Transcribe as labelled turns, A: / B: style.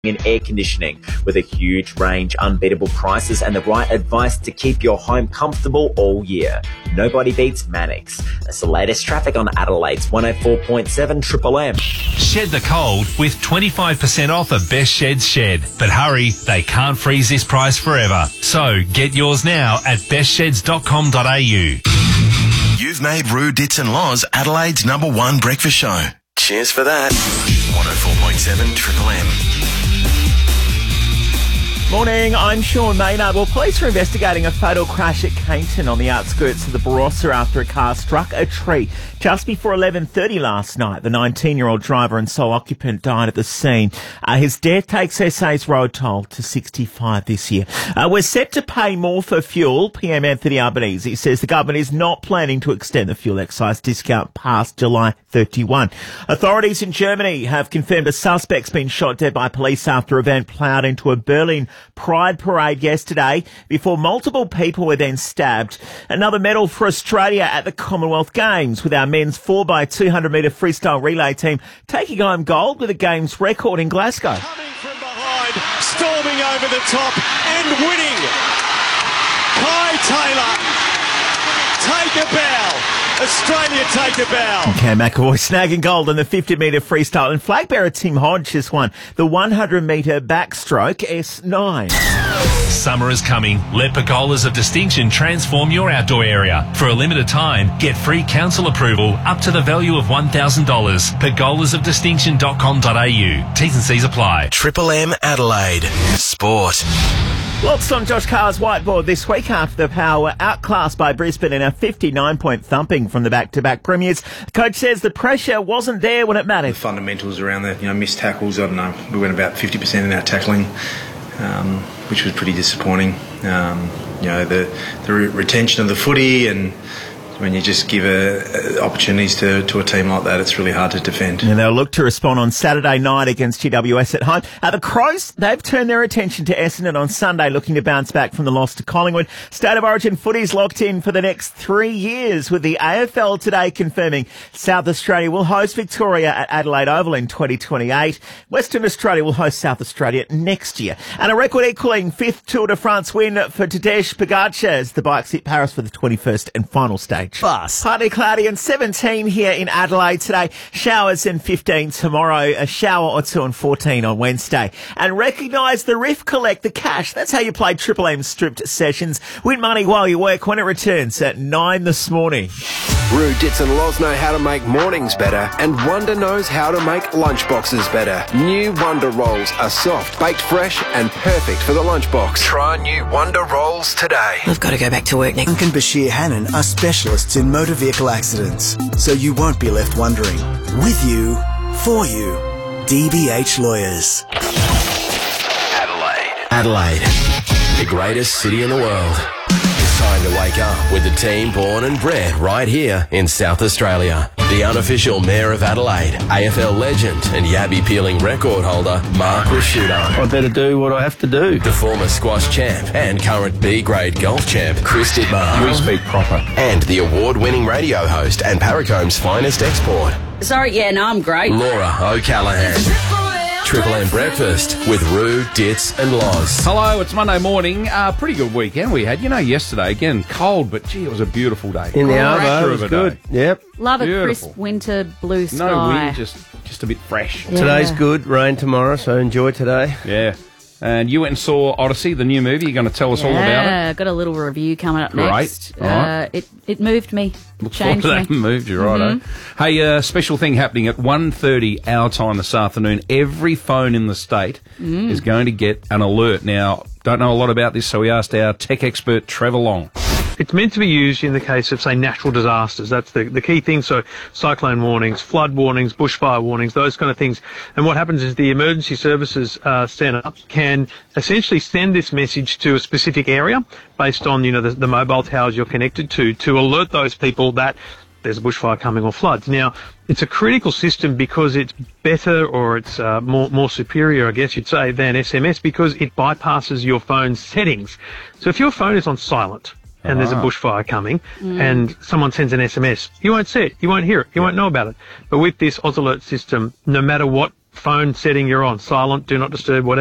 A: and air conditioning with a huge range, unbeatable prices and the right advice to keep your home comfortable all year. Nobody beats Mannix. That's the latest traffic on Adelaide's 104.7 Triple M.
B: Shed the cold with 25% off at Best Shed's Shed. But hurry, they can't freeze this price forever. So get yours now at bestsheds.com.au.
C: You've made Roo, Dits and Loz Adelaide's #1 breakfast show. Cheers for that. 104.7 Triple M.
D: Morning, I'm Sean Maynard. Well, police are investigating a fatal crash at Cainton on the outskirts of the Barossa after a car struck a tree just before 11:30 last night. The 19-year-old driver and sole occupant died at the scene. His death takes SA's road toll to 65 this year. We're set to pay more for fuel, PM Anthony Albanese says the government is not planning to extend the fuel excise discount past July 31. Authorities in Germany have confirmed a suspect's been shot dead by police after a van ploughed into a Berlin Pride parade yesterday before multiple people were then stabbed. Another medal for Australia at the Commonwealth Games with our men's 4x200 metre freestyle relay team taking home gold with a Games record in Glasgow.
E: Coming from behind, storming over the top and winning. Kai Taylor, take a bow. Australia take a bow.
D: Cam McAvoy snagging gold in the 50-metre freestyle, and flag bearer Tim Hodge has won the 100-metre backstroke S9.
B: Summer is coming. Let Pergolas of Distinction transform your outdoor area. For a limited time, get free council approval up to the value of $1,000. Pergolasofdistinction.com.au. T's and C's apply.
C: Triple M Adelaide. Sport.
D: Lots on Josh Carr's whiteboard this week after the Power were outclassed by Brisbane in a 59-point thumping from the back-to-back premiers. The coach says the pressure wasn't there when it mattered.
F: The fundamentals around the missed tackles, I don't know, we went about 50% in our tackling, which was pretty disappointing. The retention of the footy, and when you just give opportunities to a team like that, it's really hard to defend.
D: And they'll look to respond on Saturday night against GWS at home. The Crows, they've turned their attention to Essendon on Sunday, looking to bounce back from the loss to Collingwood. State of Origin footy's locked in for the next 3 years, with the AFL today confirming South Australia will host Victoria at Adelaide Oval in 2028. Western Australia will host South Australia next year. And a record-equalling 5th Tour de France win for Tadej Pogacar as the bikes hit Paris for the 21st and final stage.
G: Bus.
D: Partly cloudy and 17 here in Adelaide today. Showers and 15 tomorrow. A shower or two and 14 on Wednesday. And recognise the Riff Collect the Cash. That's how you play Triple M stripped sessions. Win money while you work when it returns at 9 this morning.
H: Roo, Dits and Loz know how to make mornings better, and Wonder knows how to make lunchboxes better. New Wonder Rolls are soft, baked fresh and perfect for the lunchbox. Try new Wonder Rolls today.
G: I've got to go back to work now.
I: Duncan Bashir Hannon are specialists in motor vehicle accidents, so you won't be left wondering. With you, for you, DBH Lawyers.
C: Adelaide, the greatest city in the world. It's time to wake up with the team born and bred right here in South Australia. The unofficial Mayor of Adelaide, AFL legend and Yabby peeling record holder, Mark Rashuda.
J: I better do what I have to do.
C: The former squash champ and current B-grade golf champ, Chris Dittmar.
J: We speak proper.
C: And the award-winning radio host and Paracomb's finest export,
K: Sorry, no, I'm great.
C: Laura O'Callaghan. Triple M Breakfast with Roo, Dits and Loz.
J: Hello, it's Monday morning. Pretty good weekend we had. Yesterday, again, cold, but gee, it was a beautiful day.
L: In the Arvo, it was good. Yep.
K: Love a crisp winter blue sky.
J: No wind, just a bit fresh.
L: Yeah. Today's good, rain tomorrow, so enjoy today.
J: Yeah. And you went and saw Odyssey, the new movie. You're going to tell us all about it?
K: Yeah, got a little review coming up next.
J: Great. Right.
K: It moved me. Changed
J: me. Moved you, right? Hey, special thing happening at 1:30 our time this afternoon. Every phone in the state is going to get an alert. Now, don't know a lot about this, so we asked our tech expert, Trevor Long.
M: It's meant to be used in the case of, say, natural disasters. That's the key thing. So cyclone warnings, flood warnings, bushfire warnings, those kind of things. And what happens is the emergency services centre can essentially send this message to a specific area based on, the mobile towers you're connected to alert those people that there's a bushfire coming or floods. Now, it's a critical system because it's better, or it's more superior, I guess you'd say, than SMS, because it bypasses your phone's settings. So if your phone is on silent and there's a bushfire coming and someone sends an SMS, you won't see it, you won't hear it, you won't know about it. But with this Oz Alert system, no matter what phone setting you're on, silent, do not disturb, whatever.